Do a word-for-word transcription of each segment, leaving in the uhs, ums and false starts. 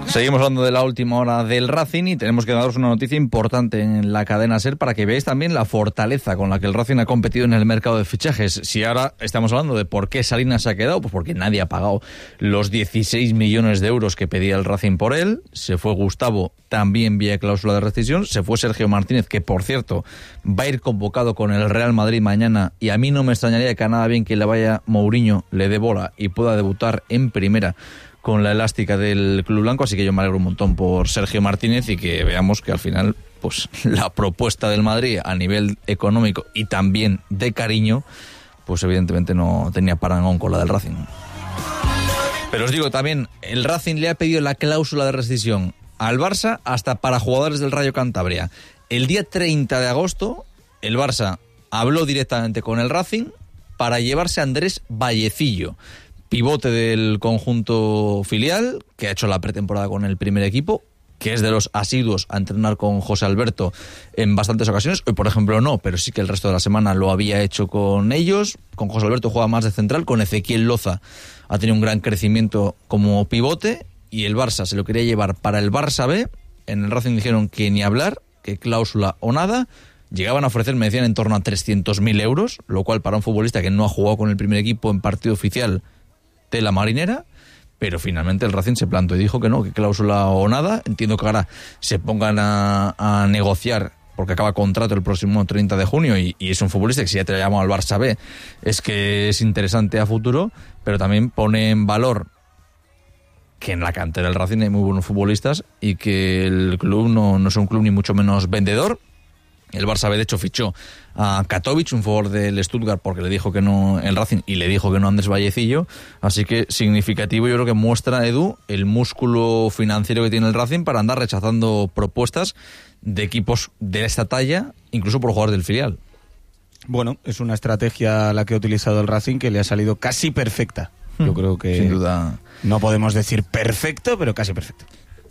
Seguimos hablando de la última hora del Racing y tenemos que daros una noticia importante en la cadena SER para que veáis también la fortaleza con la que el Racing ha competido en el mercado de fichajes. Si ahora estamos hablando de por qué Salinas se ha quedado, pues porque nadie ha pagado los dieciséis millones de euros que pedía el Racing por él. Se fue Gustavo, también vía cláusula de rescisión. Se fue Sergio Martínez, que por cierto va a ir convocado con el Real Madrid mañana, y a mí no me extrañaría que a nada bien que le vaya Mourinho le dé bola y pueda debutar en primera con la elástica del Club Blanco, así que yo me alegro un montón por Sergio Martínez y que veamos que al final pues la propuesta del Madrid a nivel económico y también de cariño, pues evidentemente no tenía parangón con la del Racing. Pero os digo también, el Racing le ha pedido la cláusula de rescisión al Barça hasta para jugadores del Rayo Cantabria. El día treinta de agosto, el Barça habló directamente con el Racing para llevarse a Andrés Vallecillo, pivote del conjunto filial, que ha hecho la pretemporada con el primer equipo, que es de los asiduos a entrenar con José Alberto en bastantes ocasiones. Hoy, por ejemplo, no, pero sí que el resto de la semana lo había hecho con ellos. Con José Alberto juega más de central, con Ezequiel Loza ha tenido un gran crecimiento como pivote, y el Barça se lo quería llevar para el Barça B. En el Racing dijeron que ni hablar, que cláusula o nada. Llegaban a ofrecer, me decían, en torno a trescientos mil euros, lo cual para un futbolista que no ha jugado con el primer equipo en partido oficial, tela marinera, pero finalmente el Racing se plantó y dijo que no, que cláusula o nada. Entiendo que ahora se pongan a, a negociar, porque acaba contrato el próximo treinta de junio y, y es un futbolista que si ya te llamo al Barça B es que es interesante a futuro, pero también pone en valor que en la cantera del Racing hay muy buenos futbolistas y que el club no, no es un club ni mucho menos vendedor. El Barça B, de hecho, fichó a Katovic, un jugador del Stuttgart, porque le dijo que no el Racing y le dijo que no Andrés Vallecillo. Así que significativo, yo creo que muestra, Edu, el músculo financiero que tiene el Racing para andar rechazando propuestas de equipos de esta talla, incluso por jugadores del filial. Bueno, es una estrategia la que ha utilizado el Racing que le ha salido casi perfecta. Yo creo que sin duda no podemos decir perfecto, pero casi perfecto.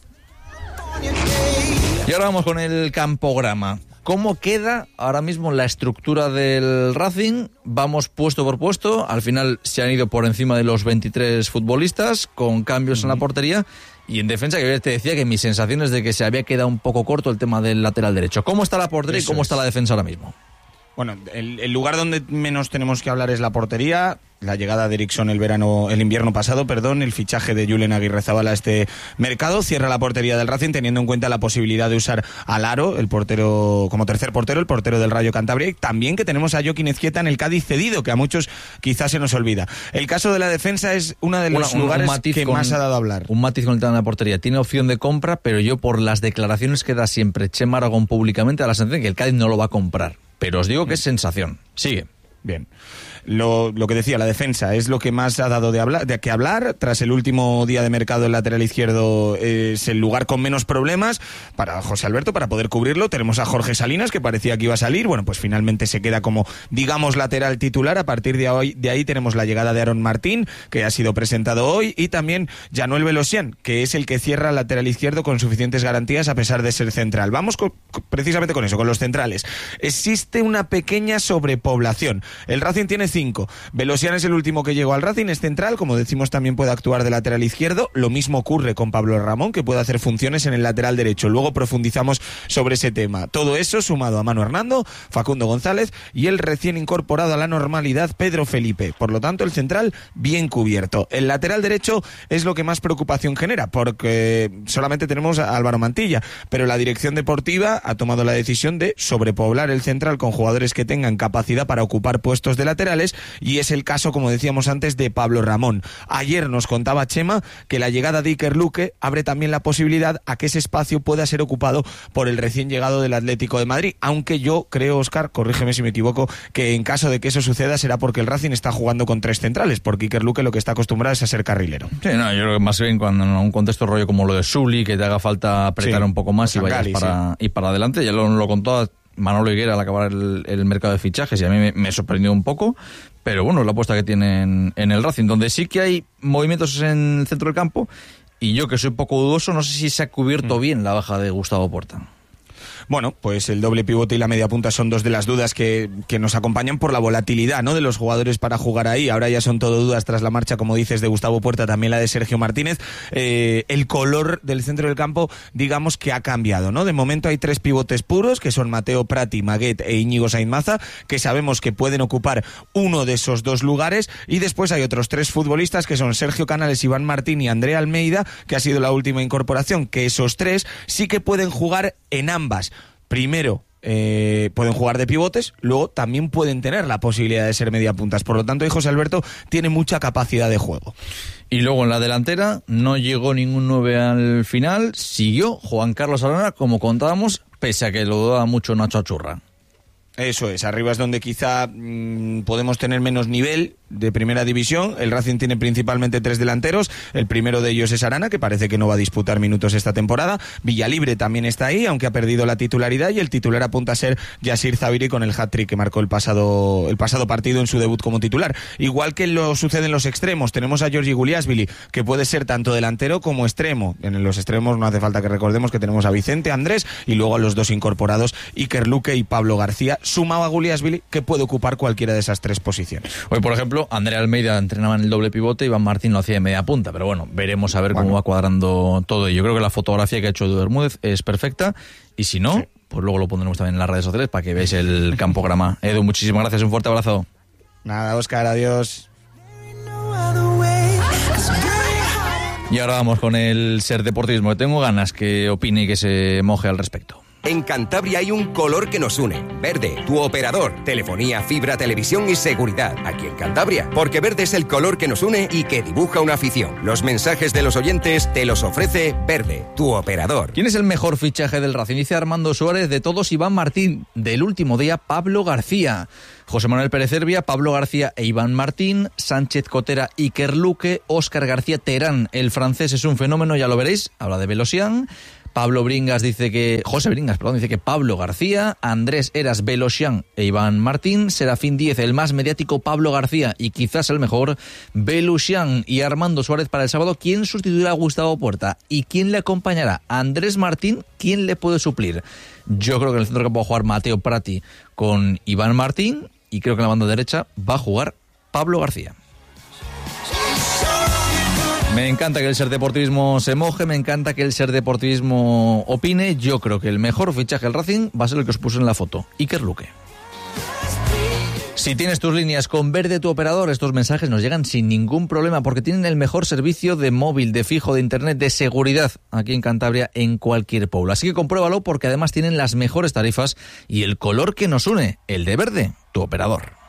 Y ahora vamos con el campograma. ¿Cómo queda ahora mismo la estructura del Racing? Vamos puesto por puesto. Al final se han ido por encima de los veintitrés futbolistas, con cambios uh-huh. en la portería. Y en defensa, que te decía que mis sensaciones de que se había quedado un poco corto el tema del lateral derecho. ¿Cómo está la portería Eso y cómo es. está la defensa ahora mismo? Bueno, el, el lugar donde menos tenemos que hablar es la portería. La llegada de Eriksson el verano, el invierno pasado, perdón, el fichaje de Julen Aguirrezabala a este mercado cierra la portería del Racing, teniendo en cuenta la posibilidad de usar a Laro, el portero, como tercer portero, el portero del Rayo Cantabria, y también que tenemos a Joaquín Ezquieta en el Cádiz cedido, que a muchos quizás se nos olvida. El caso de la defensa es uno de los Una, lugares un que con, más ha dado a hablar. Un matiz con el tema de la portería. Tiene opción de compra, pero yo, por las declaraciones que da siempre Chema Aragón públicamente, a la sensación que el Cádiz no lo va a comprar. Pero os digo que es sensación. Sigue. Bien. Lo, lo que decía, la defensa es lo que más ha dado de, hablar, de que hablar. Tras el último día de mercado, el lateral izquierdo es el lugar con menos problemas para José Alberto, para poder cubrirlo. Tenemos a Jorge Salinas, que parecía que iba a salir. Bueno, pues finalmente se queda como, digamos, lateral titular. A partir de, hoy, de ahí tenemos la llegada de Aaron Martín, que ha sido presentado hoy, y también Januel Velosian, que es el que cierra el lateral izquierdo con suficientes garantías a pesar de ser central. Vamos con, precisamente con eso, con los centrales. Existe una pequeña sobrepoblación. El Racing tiene cinco. Velosian es el último que llegó al Racing, es central, como decimos, también puede actuar de lateral izquierdo. Lo mismo ocurre con Pablo Ramón, que puede hacer funciones en el lateral derecho. Luego profundizamos sobre ese tema. Todo eso sumado a Manu Hernando, Facundo González y el recién incorporado a la normalidad Pedro Felipe. Por lo tanto, el central bien cubierto. El lateral derecho es lo que más preocupación genera, porque solamente tenemos a Álvaro Mantilla, pero la dirección deportiva ha tomado la decisión de sobrepoblar el central con jugadores que tengan capacidad para ocupar puestos de laterales, y es el caso, como decíamos antes, de Pablo Ramón. Ayer nos contaba Chema que la llegada de Iker Luque abre también la posibilidad a que ese espacio pueda ser ocupado por el recién llegado del Atlético de Madrid, aunque yo creo, Óscar, corrígeme si me equivoco, que en caso de que eso suceda será porque el Racing está jugando con tres centrales, porque Iker Luque lo que está acostumbrado es a ser carrilero. Sí, no, yo creo que más bien cuando en un contexto rollo como lo de Sully, que te haga falta apretar sí, un poco más y vayas Gali, para, sí. y para adelante, ya lo, lo contó Manolo Higuera al acabar el, el mercado de fichajes, y a mí me, me sorprendió un poco, pero bueno, la apuesta que tienen en el Racing, donde sí que hay movimientos en el centro del campo, y yo que soy poco dudoso, no sé si se ha cubierto mm. bien la baja de Gustavo Porta. Bueno, pues el doble pivote y la media punta son dos de las dudas que, que nos acompañan por la volatilidad, ¿no?, de los jugadores para jugar ahí. Ahora ya son todo dudas tras la marcha, como dices, de Gustavo Puerta, también la de Sergio Martínez. Eh, el color del centro del campo, digamos que ha cambiado, ¿no? De momento hay tres pivotes puros, que son Mateo Prati, Maguet e Íñigo Sainz Maza, que sabemos que pueden ocupar uno de esos dos lugares, y después hay otros tres futbolistas, que son Sergio Canales, Iván Martín y André Almeida, que ha sido la última incorporación, que esos tres sí que pueden jugar en ambas. Primero, Eh, pueden jugar de pivotes, luego también pueden tener la posibilidad de ser mediapuntas. Por lo tanto, ahí José Alberto tiene mucha capacidad de juego. Y luego en la delantera no llegó ningún nueve al final, siguió Juan Carlos Arana, como contábamos, pese a que lo dudaba mucho Nacho Achurra. Eso es, arriba es donde quizá mmm, podemos tener menos nivel de primera división. El Racing tiene principalmente tres delanteros, el primero de ellos es Arana, que parece que no va a disputar minutos esta temporada. Villalibre también está ahí, aunque ha perdido la titularidad, y el titular apunta a ser Yasir Zabiri, con el hat-trick que marcó el pasado, el pasado partido en su debut como titular. Igual que lo sucede en los extremos, tenemos a Giorgi Guliasvili, que puede ser tanto delantero como extremo. En los extremos no hace falta que recordemos que tenemos a Vicente Andrés y luego a los dos incorporados, Iker Luque y Pablo García, sumado a Guliasvili, que puede ocupar cualquiera de esas tres posiciones. Hoy, por ejemplo, André Almeida entrenaba en el doble pivote, Iván Martín lo hacía de media punta, pero bueno, veremos a ver bueno. cómo va cuadrando todo. Yo creo que la fotografía que ha hecho Edu Bermúdez es perfecta, y si no, sí. pues luego lo pondremos también en las redes sociales para que veáis el campograma. Edu, muchísimas gracias, un fuerte abrazo. Nada, Óscar, adiós. Y ahora vamos con el Ser Deportismo, que tengo ganas que opine y que se moje al respecto. En Cantabria hay un color que nos une. Verde, tu operador. Telefonía, fibra, televisión y seguridad. Aquí en Cantabria. Porque verde es el color que nos une y que dibuja una afición. Los mensajes de los oyentes te los ofrece Verde, tu operador. ¿Quién es el mejor fichaje del Racing? Dice Armando Suárez, de todos Iván Martín. Del último día, Pablo García. José Manuel Pérez Herbia, Pablo García e Iván Martín. Sánchez Cotera, Iker Luque. Óscar García Terán. El francés es un fenómeno, ya lo veréis. Habla de Velosian. Pablo Bringas dice que... José Bringas, perdón, dice que Pablo García, Andrés Eras, Velosian e Iván Martín, Serafín Díez, el más mediático Pablo García y quizás el mejor Velosian, y Armando Suárez para el sábado. ¿Quién sustituirá a Gustavo Puerta? ¿Y quién le acompañará? Andrés Martín, ¿quién le puede suplir? Yo creo que en el centro campo va a jugar Mateo Prati con Iván Martín, y creo que en la banda derecha va a jugar Pablo García. Me encanta que el Ser Deportivismo se moje, me encanta que el Ser Deportivismo opine. Yo creo que el mejor fichaje del Racing va a ser el que os puse en la foto, Iker Luque. Si tienes tus líneas con Verde, tu operador, estos mensajes nos llegan sin ningún problema, porque tienen el mejor servicio de móvil, de fijo, de internet, de seguridad aquí en Cantabria, en cualquier pueblo. Así que compruébalo, porque además tienen las mejores tarifas y el color que nos une, el de Verde, tu operador.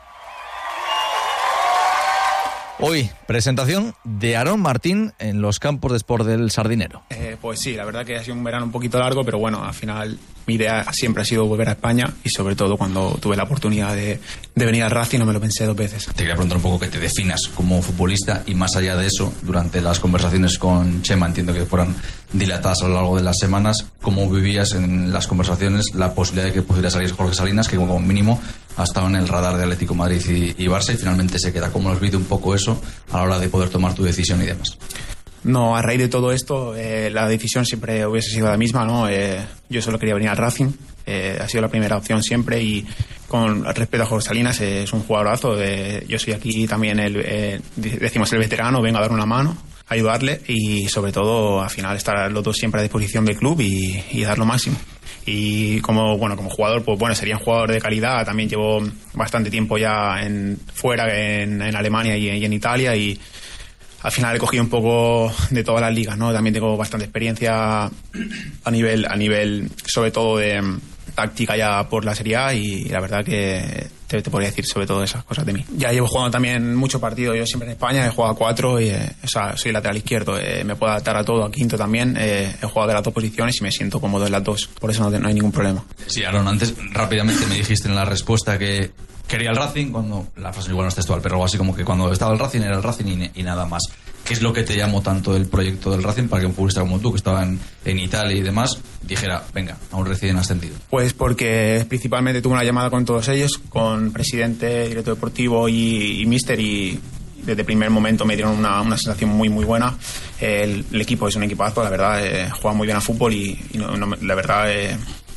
Hoy, presentación de Aarón Martín en los campos de Sport del Sardinero. Eh, pues sí, la verdad que ha sido un verano un poquito largo, pero bueno, al final mi idea siempre ha sido volver a España, y sobre todo cuando tuve la oportunidad de, de venir al Racing no me lo pensé dos veces. Te quería preguntar un poco que te definas como futbolista, y más allá de eso, durante las conversaciones con Chema, entiendo que fueran dilatadas a lo largo de las semanas, ¿cómo vivías en las conversaciones la posibilidad de que pudiera salir Jorge Salinas, que como mínimo ha estado en el radar de Atlético Madrid y, y Barça, y finalmente se queda? ¿Cómo has visto un poco eso a la hora de poder tomar tu decisión y demás? No, a raíz de todo esto, eh, la decisión siempre hubiese sido la misma, ¿no? Eh, yo solo quería venir al Racing, eh, ha sido la primera opción siempre, y con respeto a Jorge Salinas, eh, es un jugadorazo. Eh, yo soy aquí también, el, eh, decimos el veterano, vengo a dar una mano, ayudarle, y sobre todo al final estar los dos siempre a disposición del club y, y dar lo máximo. Y como bueno como jugador, pues bueno, sería un jugador de calidad. También llevo bastante tiempo ya en fuera, en, en Alemania y en, y en Italia, y al final he cogido un poco de todas las ligas, ¿no? También tengo bastante experiencia a nivel, a nivel sobre todo de táctica ya por la Serie A, y la verdad que te, te podría decir sobre todo esas cosas de mí. Ya llevo jugando también muchos partidos, yo siempre en España he jugado a cuatro, y eh, o sea, soy lateral izquierdo, eh, me puedo adaptar a todo, a quinto también, eh, he jugado de las dos posiciones y me siento cómodo en las dos, por eso no, no hay ningún problema. Sí, Aaron, antes rápidamente me dijiste en la respuesta que quería el Racing, cuando la frase igual no es textual, pero algo así como que cuando estaba el Racing era el Racing y, y nada más. ¿Qué es lo que te llamó tanto del proyecto del Racing para que un futbolista como tú, que estaba en, en Italia y demás, dijera, venga, a un recién ascendido? Pues porque principalmente tuve una llamada con todos ellos, con presidente, director deportivo y, y míster, y desde el primer momento me dieron una, una sensación muy muy buena. El, el equipo es un equipazo, la verdad, eh, juega muy bien al fútbol, y, y no, no, la verdad eh,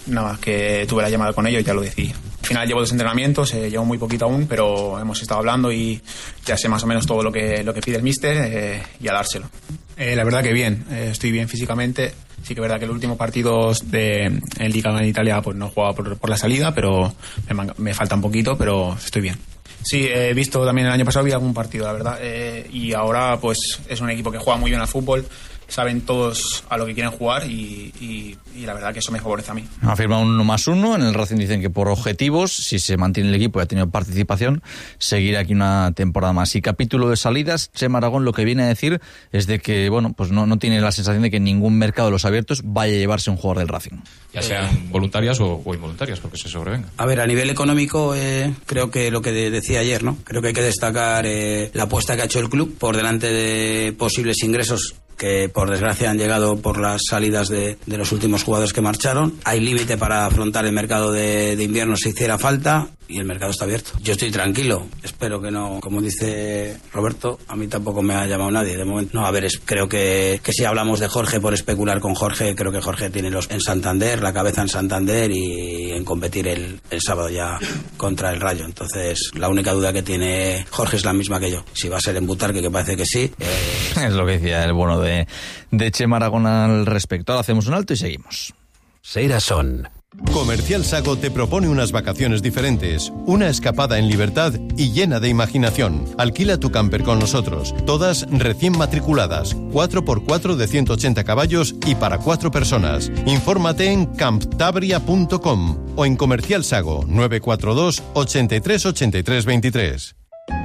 nada más que tuve la llamada con ellos y ya lo decidí. Al final llevo dos entrenamientos, eh, llevo muy poquito aún, pero hemos estado hablando y ya sé más o menos todo lo que, lo que pide el míster eh, y a dárselo. Eh, la verdad que bien, eh, estoy bien físicamente. Sí que es verdad que el último partido de, en Liga en Italia pues no he jugado por, por la salida, pero me, me falta un poquito, pero estoy bien. Sí, he visto también el año pasado, vi algún partido, la verdad, eh, y ahora pues es un equipo que juega muy bien al fútbol, saben todos a lo que quieren jugar y, y, y la verdad que eso me favorece a mí. Ha firmado un uno más uno, en el Racing dicen que por objetivos, si se mantiene el equipo y ha tenido participación, seguirá aquí una temporada más. Y capítulo de salidas, Chema Aragón lo que viene a decir es de que, bueno, pues no, no tiene la sensación de que ningún mercado de los abiertos vaya a llevarse un jugador del Racing. Ya sean voluntarias o, o involuntarias, porque se sobrevenga. A ver, a nivel económico, eh, creo que lo que de, decía ayer, ¿no? Creo que hay que destacar eh, la apuesta que ha hecho el club por delante de posibles ingresos que por desgracia han llegado por las salidas de, de los últimos jugadores que marcharon. Hay límite para afrontar el mercado de, de invierno si hiciera falta y el mercado está abierto. Yo estoy tranquilo, espero que no, como dice Roberto, a mí tampoco me ha llamado nadie de momento. No, a ver, es, creo que, que si hablamos de Jorge, por especular con Jorge, creo que Jorge tiene los en Santander, la cabeza en Santander y en competir el, el sábado ya contra el Rayo. Entonces, la única duda que tiene Jorge es la misma que yo. Si va a ser en Butarque, que parece que sí. Eh... Es lo que decía el bueno de, de Chema Aragón al respecto. Ahora hacemos un alto y seguimos. Serasón. Comercial Sago te propone unas vacaciones diferentes, una escapada en libertad y llena de imaginación. Alquila tu camper con nosotros, todas recién matriculadas, cuatro por cuatro de ciento ochenta caballos y para cuatro personas. Infórmate en camptabria punto com o en Comercial Sago nueve cuatro dos, ochenta y tres, ochenta y tres, veintitrés.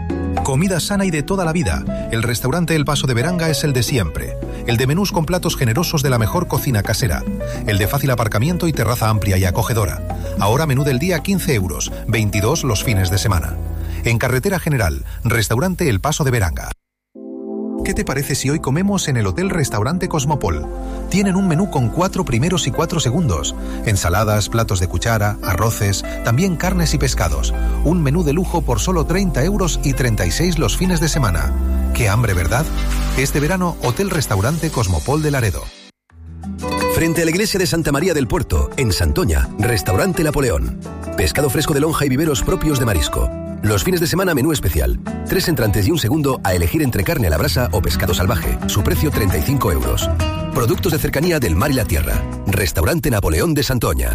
Comida sana y de toda la vida. El restaurante El Paso de Beranga es el de siempre. El de menús con platos generosos de la mejor cocina casera. El de fácil aparcamiento y terraza amplia y acogedora. Ahora menú del día quince euros, veintidós los fines de semana. En Carretera General, Restaurante El Paso de Beranga. ¿Qué te parece si hoy comemos en el Hotel Restaurante Cosmopol? Tienen un menú con cuatro primeros y cuatro segundos. Ensaladas, platos de cuchara, arroces, también carnes y pescados. Un menú de lujo por solo treinta euros y treinta y seis los fines de semana. ¡Qué hambre, ¿verdad? Este verano, Hotel Restaurante Cosmopol de Laredo. Frente a la iglesia de Santa María del Puerto, en Santoña, Restaurante Napoleón. Pescado fresco de lonja y viveros propios de marisco. Los fines de semana menú especial. Tres entrantes y un segundo a elegir entre carne a la brasa o pescado salvaje. Su precio treinta y cinco euros. Productos de cercanía del mar y la tierra. Restaurante Napoleón de Santoña.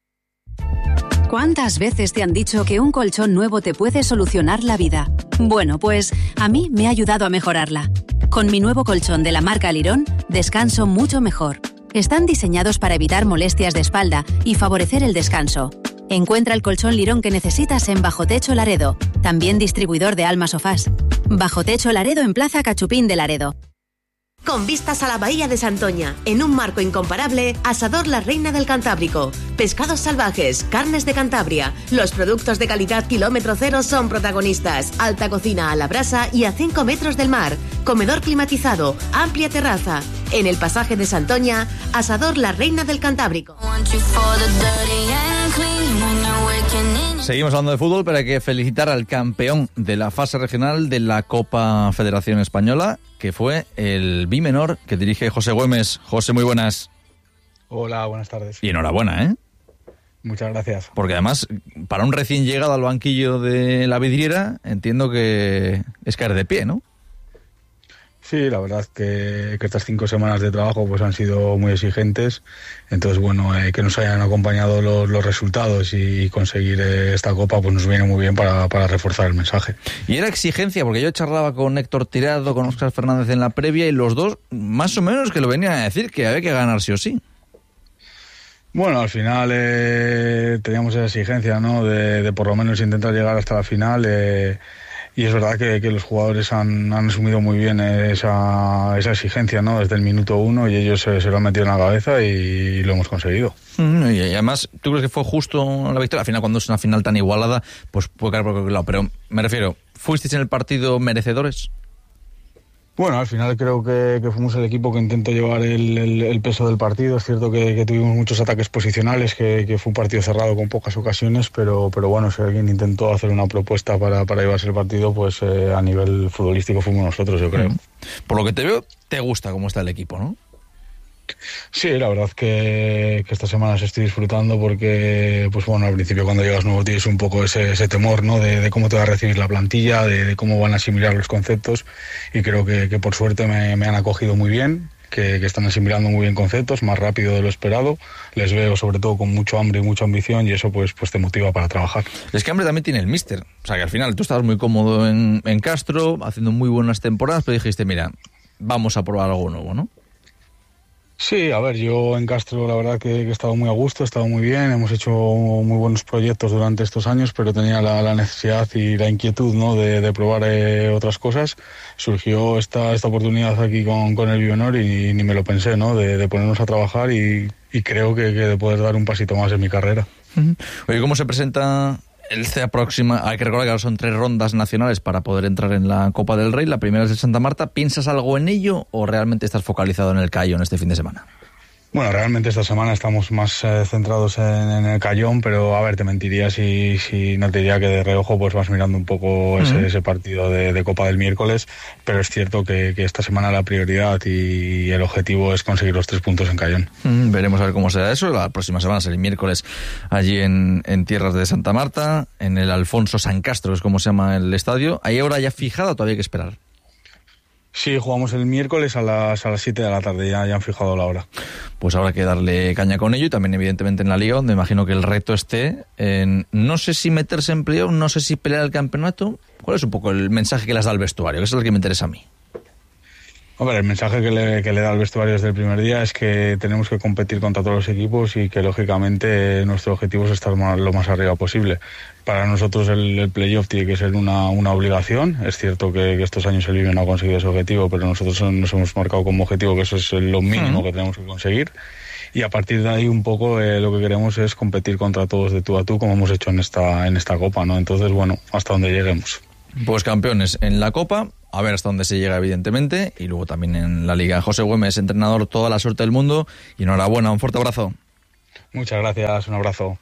¿Cuántas veces te han dicho que un colchón nuevo te puede solucionar la vida? Bueno, pues a mí me ha ayudado a mejorarla. Con mi nuevo colchón de la marca Lirón, descanso mucho mejor. Están diseñados para evitar molestias de espalda y favorecer el descanso. Encuentra el colchón Lirón que necesitas en Bajo Techo Laredo, también distribuidor de Alma Sofás. Bajo Techo Laredo en Plaza Cachupín de Laredo. Con vistas a la bahía de Santoña, en un marco incomparable, Asador La Reina del Cantábrico. Pescados salvajes, carnes de Cantabria. Los productos de calidad kilómetro cero son protagonistas. Alta cocina a la brasa y a cinco metros del mar. Comedor climatizado, amplia terraza. En el pasaje de Santoña, Asador La Reina del Cantábrico. Seguimos hablando de fútbol, pero hay que felicitar al campeón de la fase regional de la Copa Federación Española, que fue el Bimenor, que dirige José Güemes. José, muy buenas. Hola, buenas tardes. Y enhorabuena, ¿eh? Muchas gracias. Porque además, para un recién llegado al banquillo de la vidriera, entiendo que es caer de pie, ¿no? Sí, la verdad es que, que estas cinco semanas de trabajo pues han sido muy exigentes. Entonces, bueno, eh, que nos hayan acompañado los, los resultados y, y conseguir eh, esta copa pues nos viene muy bien para, para reforzar el mensaje. Y era exigencia, porque yo charlaba con Héctor Tirado, con Óscar Fernández en la previa, y los dos más o menos que lo venían a decir, que había que ganar sí o sí. Bueno, al final eh, teníamos esa exigencia, ¿no? De, de por lo menos intentar llegar hasta la final. Eh, Y es verdad que, que los jugadores han, han asumido muy bien esa, esa exigencia, ¿no? Desde el minuto uno, y ellos se, se lo han metido en la cabeza y, y lo hemos conseguido. Mm, y además, ¿tú crees que fue justo la victoria? Al final, cuando es una final tan igualada, pues puede caer por cualquier lado. Pero me refiero, ¿fuisteis en el partido merecedores? Bueno, al final creo que, que fuimos el equipo que intentó llevar el, el, el peso del partido. Es cierto que, que tuvimos muchos ataques posicionales, que, que fue un partido cerrado con pocas ocasiones, pero, pero bueno, si alguien intentó hacer una propuesta para, para llevarse el partido, pues eh, a nivel futbolístico fuimos nosotros, yo creo. Por lo que te veo, te gusta cómo está el equipo, ¿no? Sí, la verdad que, que estas semanas estoy disfrutando porque, pues bueno, al principio cuando llegas nuevo tienes un poco ese, ese temor, ¿no? De, de cómo te va a recibir la plantilla, de, de cómo van a asimilar los conceptos, y creo que, que por suerte me, me han acogido muy bien, que, que están asimilando muy bien conceptos, más rápido de lo esperado. Les veo sobre todo con mucho hambre y mucha ambición, y eso pues, pues te motiva para trabajar. Es que hambre también tiene el míster, o sea que al final tú estabas muy cómodo en, en Castro, haciendo muy buenas temporadas, pero dijiste, mira, vamos a probar algo nuevo, ¿no? Sí, a ver, yo en Castro la verdad que, que he estado muy a gusto, he estado muy bien, hemos hecho muy buenos proyectos durante estos años, pero tenía la, la necesidad y la inquietud, ¿no? de, de probar eh, otras cosas. Surgió esta, esta oportunidad aquí con, con el Bionor y ni me lo pensé, ¿no? de, de ponernos a trabajar y, y creo que, que de poder dar un pasito más en mi carrera. Uh-huh. Oye, ¿cómo se presenta el C E A próxima? Hay que recordar que ahora son tres rondas nacionales para poder entrar en la Copa del Rey. La primera es el Santa Marta. ¿Piensas algo en ello o realmente estás focalizado en el Cayón este fin de semana? Bueno, realmente esta semana estamos más eh, centrados en, en el Cayón, pero a ver, te mentiría si, si no te diría que de reojo pues vas mirando un poco ese, uh-huh. ese partido de, de Copa del miércoles, pero es cierto que, que esta semana la prioridad y el objetivo es conseguir los tres puntos en Cayón. Uh-huh. Veremos a ver cómo será eso. La próxima semana será el miércoles allí en, en tierras de Santa Marta, en el Alfonso San Castro, que es como se llama el estadio. ¿Hay hora ya fijada o todavía hay que esperar? Sí, jugamos el miércoles a las a las siete de la tarde, ya, ya han fijado la hora. Pues habrá que darle caña con ello, y también evidentemente en la Liga, donde imagino que el reto esté en no sé si meterse en playoff, no sé si pelear el campeonato. ¿Cuál es un poco el mensaje que les da al vestuario? Que es el que me interesa a mí. Hombre, el mensaje que le, que le da al vestuario desde el primer día es que tenemos que competir contra todos los equipos y que lógicamente nuestro objetivo es estar más, lo más arriba posible. Para nosotros el, el playoff tiene que ser una, una obligación. Es cierto que, que estos años el Vive no ha conseguido ese objetivo, pero nosotros nos hemos marcado como objetivo que eso es lo mínimo uh-huh. que tenemos que conseguir. Y a partir de ahí un poco eh, lo que queremos es competir contra todos de tú a tú, como hemos hecho en esta, en esta Copa, ¿no? Entonces, bueno, hasta donde lleguemos. Pues campeones en la Copa, a ver hasta dónde se llega evidentemente, y luego también en la Liga. José Güemes, entrenador, toda la suerte del mundo y enhorabuena, un fuerte abrazo. Muchas gracias, un abrazo.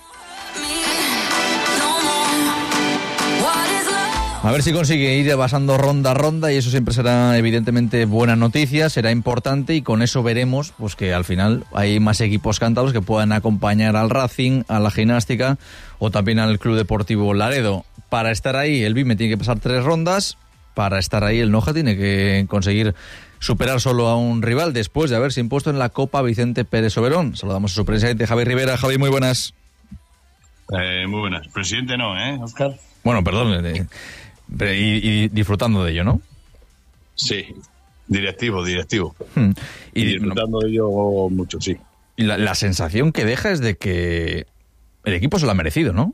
A ver si consigue ir pasando ronda a ronda, y eso siempre será evidentemente buena noticia, será importante, y con eso veremos pues que al final hay más equipos cántabros que puedan acompañar al Racing, a la Gimnástica o también al Club Deportivo Laredo. Para estar ahí el Vime tiene que pasar tres rondas, para estar ahí el Noja tiene que conseguir superar solo a un rival después de haberse impuesto en la Copa Vicente Pérez Oberón. Saludamos a su presidente Javi Rivera. Javi, muy buenas. Eh, muy buenas. Presidente no, ¿eh, Óscar? Bueno, perdón, eh, y, y disfrutando de ello, ¿no? Sí, directivo, directivo. Hmm. Y, y disfrutando no, de ello mucho, sí. Y la, la sensación que deja es de que el equipo se lo ha merecido, ¿no?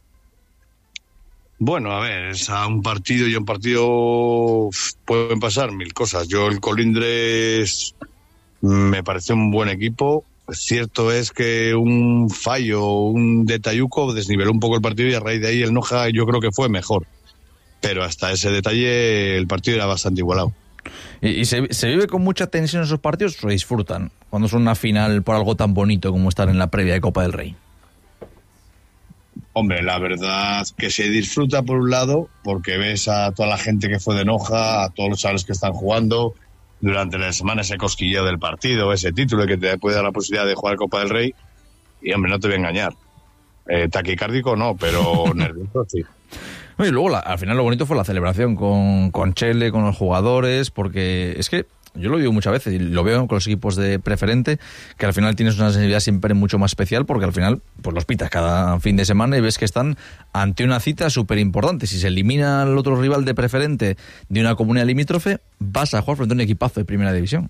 Bueno, a ver, es a un partido y a un partido pueden pasar mil cosas. Yo el Colindres me parece un buen equipo. Cierto es que un fallo, un detalluco desniveló un poco el partido, y a raíz de ahí el Noja yo creo que fue mejor. Pero hasta ese detalle el partido era bastante igualado. ¿Y, y se, se vive con mucha tensión en esos partidos o disfrutan cuando es una final por algo tan bonito como estar en la previa de Copa del Rey? Hombre, la verdad que se disfruta por un lado porque ves a toda la gente que fue de Noja, a todos los chavales que están jugando durante la semana, ese cosquilleo del partido, ese título que te puede dar la posibilidad de jugar Copa del Rey. Y hombre, no te voy a engañar, eh, taquicárdico no, pero nervioso sí. Y luego la, al final lo bonito fue la celebración con, con Chele, con los jugadores, porque es que yo lo digo muchas veces y lo veo con los equipos de preferente, que al final tienes una sensibilidad siempre mucho más especial, porque al final pues los pitas cada fin de semana y ves que están ante una cita súper importante. Si se elimina al otro rival de preferente de una comunidad limítrofe, vas a jugar frente a un equipazo de primera división.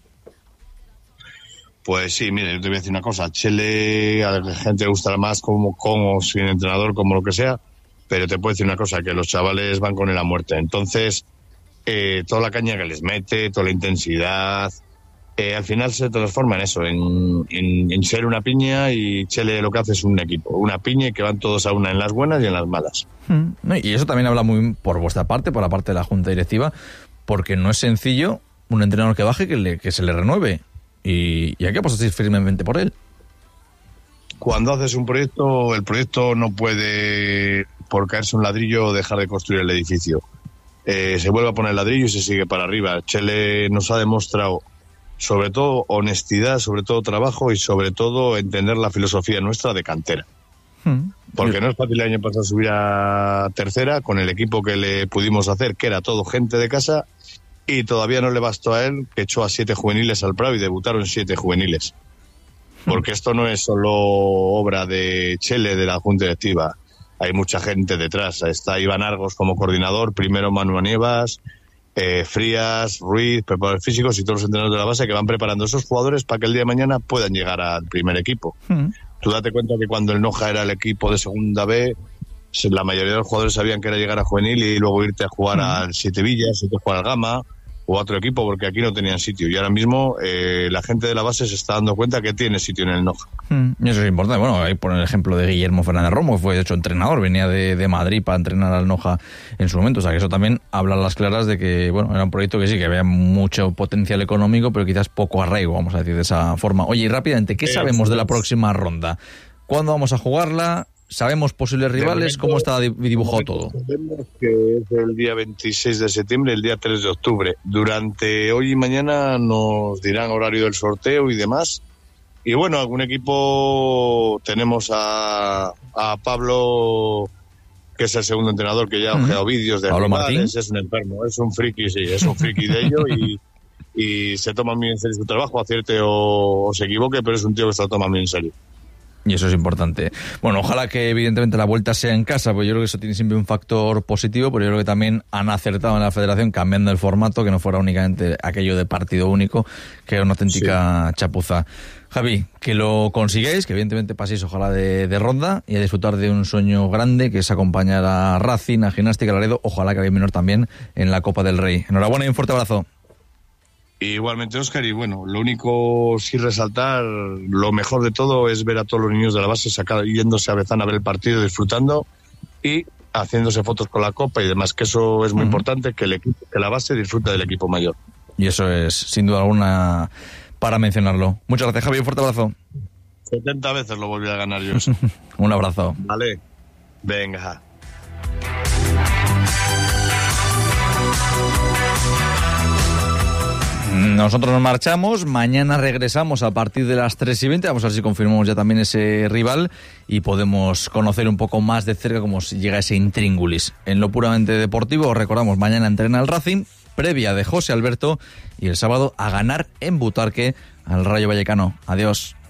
Pues sí, mire, yo te voy a decir una cosa. Chele, a la gente le gusta más como, como sin entrenador, como lo que sea, pero te puedo decir una cosa, que los chavales van con él a muerte. Entonces, eh, toda la caña que les mete, toda la intensidad, eh, al final se transforma en eso, en, en, en ser una piña, y Chele lo que hace es un equipo, una piña, y que van todos a una en las buenas y en las malas. Mm, y eso también habla muy por vuestra parte, por la parte de la Junta Directiva, porque no es sencillo un entrenador que baje que, le, que se le renueve, y, y hay que apostar firmemente por él. Cuando haces un proyecto, el proyecto no puede, por caerse un ladrillo, dejar de construir el edificio. Eh, se vuelve a poner ladrillo y se sigue para arriba. Chele nos ha demostrado sobre todo honestidad, sobre todo trabajo y sobre todo entender la filosofía nuestra de cantera. Hmm. Porque no es fácil el año pasado subir a tercera con el equipo que le pudimos hacer, que era todo gente de casa, y todavía no le bastó a él, que echó a siete juveniles al Prado y debutaron siete juveniles. Porque esto no es solo obra de Chele, de la Junta Directiva. Hay mucha gente detrás. Está Iván Argos como coordinador, primero Manu Nievas, eh, Frías, Ruiz, preparadores físicos y todos los entrenadores de la base que van preparando a esos jugadores para que el día de mañana puedan llegar al primer equipo. Hmm. Tú date cuenta que cuando el Noja era el equipo de segunda B, la mayoría de los jugadores sabían que era llegar a juvenil y luego irte a jugar hmm. al Siete Villas, irte a jugar al Gama o a otro equipo, porque aquí no tenían sitio. Y ahora mismo eh, la gente de la base se está dando cuenta que tiene sitio en el Noja. Mm, eso es importante. Bueno, ahí poner el ejemplo de Guillermo Fernández Romo, que fue de hecho entrenador, venía de, de Madrid para entrenar al Noja en su momento. O sea, que eso también habla a las claras de que, bueno, era un proyecto que sí, que había mucho potencial económico, pero quizás poco arraigo, vamos a decir de esa forma. Oye, y rápidamente, ¿qué sabemos de la próxima ronda? ¿Cuándo vamos a jugarla? ¿Sabemos posibles rivales? ¿Cómo está dibujado todo? Sabemos que es el día veintiséis de septiembre, el día tres de octubre. Durante hoy y mañana nos dirán horario del sorteo y demás. Y bueno, algún equipo tenemos a, a Pablo, que es el segundo entrenador, que ya ha ojeado uh-huh. vídeos de Pablo rivales. Martín. Es un enfermo, es un friki, sí, es un friki de ello y, y se toma muy en serio su trabajo, acierte o, o se equivoque, pero es un tío que se lo toma muy en serio. Y eso es importante. Bueno, ojalá que evidentemente la vuelta sea en casa, pues yo creo que eso tiene siempre un factor positivo, pero yo creo que también han acertado en la federación cambiando el formato, que no fuera únicamente aquello de partido único, que era una auténtica sí. chapuza. Javi, que lo consigáis, que evidentemente paséis ojalá de, de ronda y a disfrutar de un sueño grande, que es acompañar a Racing, a Gimnástica Laredo, ojalá que haya menor también en la Copa del Rey. Enhorabuena y un fuerte abrazo. Igualmente, Óscar, y bueno, lo único sí resaltar, lo mejor de todo es ver a todos los niños de la base sacar, yéndose a Bezán a ver el partido, disfrutando y haciéndose fotos con la copa y demás, que eso es muy uh-huh. importante, que el equipo, que la base disfruta del equipo mayor. Y eso es, sin duda alguna, para mencionarlo. Muchas gracias, Javi, un fuerte abrazo. setenta veces lo volví a ganar yo. Un abrazo. Vale, venga. Nosotros nos marchamos, mañana regresamos a partir de las tres y veinte, vamos a ver si confirmamos ya también ese rival y podemos conocer un poco más de cerca cómo llega ese intríngulis. En lo puramente deportivo, os recordamos, mañana entrena el Racing, previa de José Alberto, y el sábado a ganar en Butarque al Rayo Vallecano. Adiós.